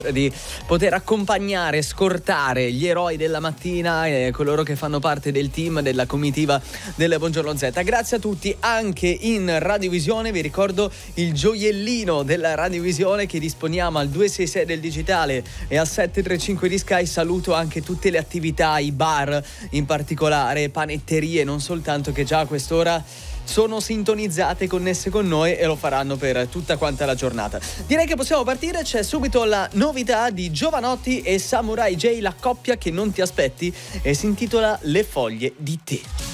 di poter accompagnare, scortare gli eroi della mattina e coloro che fanno parte del team, della comitiva del Buongiorno Z. Grazie a tutti anche in radiovisione. Vi ricordo il gioiellino della radiovisione che disponiamo al 266 del digitale e al 735 di Sky. Saluto anche tutte le attività, i bar in particolare, panetterie, non soltanto, che già a quest'ora sono sintonizzate, connesse con noi e lo faranno per tutta quanta la giornata. Direi che possiamo partire. C'è subito la novità di Giovanotti e Samurai J, la coppia che non ti aspetti, e si intitola Le foglie di tè.